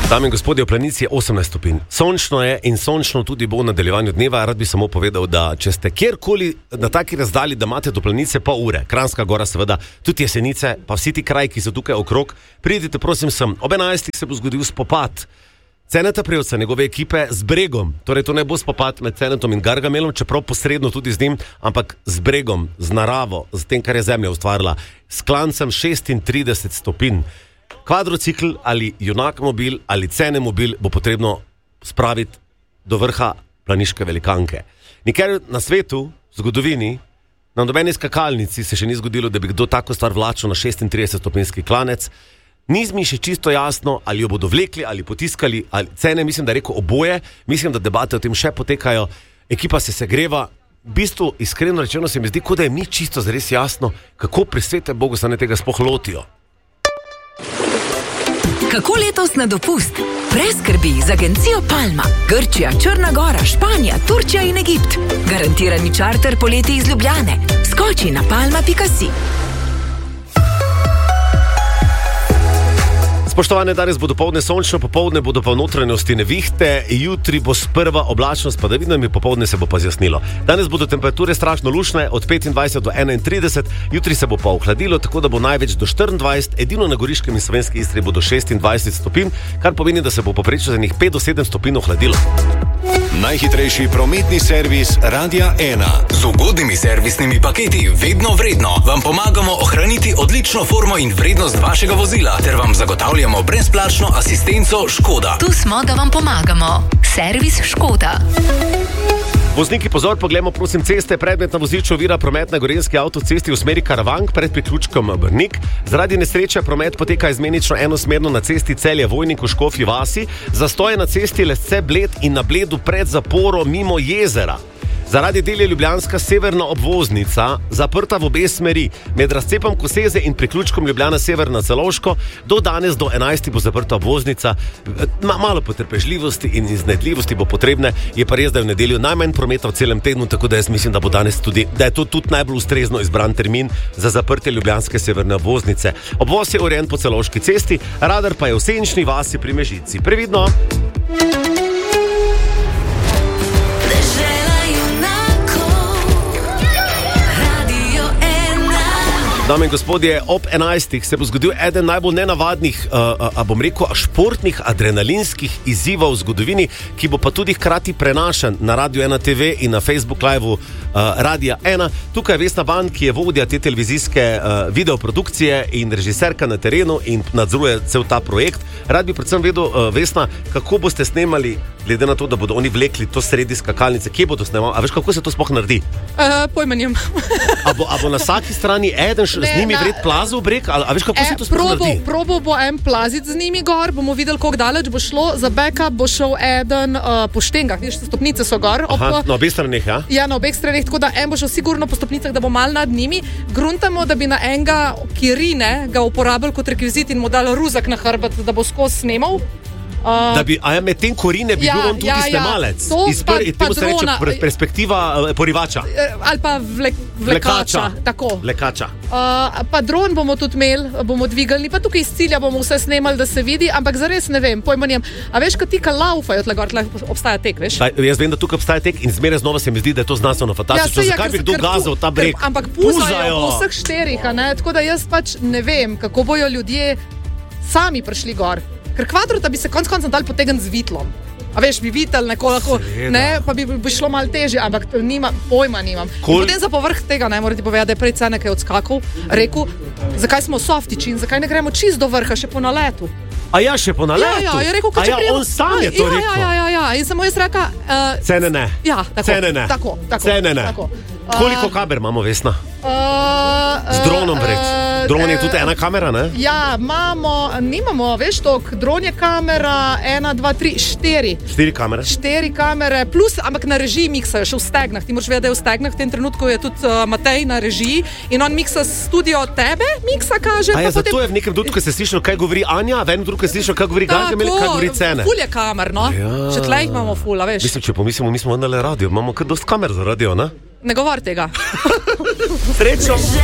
Dame in gospodje, v Planici je 18 stopinj. Sončno je in sončno tudi bo v nadaljevanju dneva. Rad bi samo povedal, da če ste kjerkoli na taki razdalji, da imate do Planice pol ure, Kranjska Gora seveda, tudi Jesenice, pa vsi ti kraji, ki so tukaj okrog, pridite prosim sem. Ob 11. se bo zgodil spopad Ceneta Prevca, njegove ekipe z Bregom. Torej to ne bo spopad med Cenetom in Gargamelom, čeprav posredno tudi z njim, ampak z Bregom, z naravo, z tem, kar je zemlja ustvarila. S klancem 36 stopinj. Kvadrocikl ali junak mobil ali cene mobil bo potrebno spraviti do vrha planiške velikanke. Nikjer na svetu, v zgodovini, na nobeni skakalnici se še ni zgodilo, da bi kdo tako stvar vlačil na 36 stopinjski klanec. Ni mi še čisto jasno, ali jo bodo vlekli ali potiskali, ali cene, mislim, da je rekel oboje, mislim, da debate o tem še potekajo, ekipa se segreva. V bistvu, iskreno rečeno, se mi zdi, kot da jim ni čisto zares jasno, kako pri svetem Bogu se ne tega sploh lotijo. Kako letos na dopust? Brez skrbi z agencijo Palma. Grčija, Črna Gora, Španija, Turčija in Egipt. Garantirani čarter poleti iz Ljubljane. Skoči na palma.si. Spoštovane, danes bo dopoldne sončno, popoldne bodo pa v notranjosti nevihte, jutri bo sprva oblačno s padavinami, popoldne se bo pa zjasnilo. Danes bodo temperature strašno lušne, od 25 do 31, jutri se bo pa ohladilo, tako da bo največ do 24, edino na Goriškem in Slovenski Istri bo do 26 stopinj, kar pomeni, da se bo poprečno za njih 5 do 7 stopinj ohladilo. Najhitrejši prometni servis Radia 1. Z ugodnimi servisnimi paketi vedno vredno vam pomagamo ohraniti odlično formo in vrednost vašega vozila ter vam zagotavljamo brezplačno asistenco Škoda. Tu smo, da vam pomagamo. Servis Škoda. Vozniki, pozor, poglejmo prosim ceste. Predmet na vozišču ovira promet na Gorenjski avtocesti v smeri Karavank pred priključkom Brnik. Zaradi nesreče promet poteka izmenično enosmerno na cesti Celje-Vojnik v Škofji vasi. Zastoje na cesti Lesce Bled in na Bledu pred zaporo mimo jezera. Zaradi del je ljubljanska severna obvoznica zaprta v obe smeri. Med razcepom Koseze in priključkom Ljubljana Sever na Celovško do danes do 11. bo zaprta obvoznica. Malo potrpežljivosti in iznajdljivosti bo potrebne, je pa res, da je v nedeljo najmanj prometa v celem tednu, tako da jaz mislim, da bo danes tudi, da je to tudi najbolj ustrezno izbran termin za zaprtje ljubljanske severne obvoznice. Obvoz je urejen po Celovški cesti, radar pa je v Senčni vasi pri Mežici. Previdno! Dame in gospodje, ob 11. se bo zgodil eden najbolj nenavadnih, bom rekel, športnih, adrenalinskih izzivov v zgodovini, ki bo pa tudi hkrati prenašan na Radio 1 TV in na Facebook Live Radia 1. Tukaj je Vesna Ban, ki je vodja te televizijske videoprodukcije in režiserka na terenu in nadzoruje cel ta projekt. Rad bi predvsem vedel, Vesna, kako boste snemali, glede na to, da bodo oni vlekli to sredi skakalnice, kje bodo snemali? A veš, kako se to sploh naredi? Pojma nimam. A bo na vsaki strani eden z njimi vred plazil v breg? A veš, kako se to sploh naredi? Probo bo en plazit z njimi gor, bomo videli, koliko daleč bo šlo. Za backup bo šel eden po štengah, vidiš, stopnice so gor. Na obeh straneh, ja? Ja, na obeh straneh, tako da en bo šel sigurno po stopnicah, da bo mal nad njimi. Gruntamo, da bi na enega Kirine ga uporabili kot rekvizit in mu dali ruzak na hrbet, da bo skozi snemal. Da bi, med tem Korine bi bil on tudi snemalec. Temu se reče perspektiva porivača. Ali pa vlekača. Tako. Vlekača. Pa dron bomo tudi imeli, bomo dvigali, pa tukaj iz cilja bomo vse snemali, da se vidi, ampak zares ne vem, pojma nimam. A veš, kad ti laufajo tle gor, obstaja tek, veš? Jaz vem, da tukaj obstaja tek in zmeraj znova se mi zdi, da je to znanstveno fantastično. Zakaj bi kdo gazal ta breg? Ampak puzajo po vseh šterih, tako da jaz pač ne vem, kako bojo ljudje sami prišli gor. Ker kvadrota bi se konc dal potegniti z vitlom. A veš, bi vitel nekoliko, ne, pa bi šlo malo težje, ampak pojma nimam. Potem za povrh tega, ne, morate povedati, da je prej Cene kaj odskakal, rekel, zakaj smo softiči in zakaj ne gremo čist do vrha, še po naletu. A ja, še po naletu? Ja, je rekel, on sam je to rekel? Ja, in samo jaz reka... Cene ne. Ja, tako. Cene ne. Tako. Cene ne. Koliko kamer imamo, Vesna? Z dronom vred. Dron je tudi ena kamera, ne? Ja, nimamo, veš tok, dron je kamera, 1, 2, 3, 4. 4 kamere? 4 kamere, plus, ampak na režiji miksajo še v stegnah. Ti moraš vedeti, da je v stegnah, v tem trenutku je tudi Matej na režiji in on miksa studio tebe, miksa kaže. A ja, zato je v nekem trenutku se slišal, kaj govori Anja, v enem trenutku se slišal, kaj govori Gargamel, kaj govori Cene. Ful je kamer, no? Še tlej imamo ful, a veš? Mislim, če pomislimo, mi smo vendale radio, imamo kar dost kamer za radio, ne? Ne govor tega. Srečo!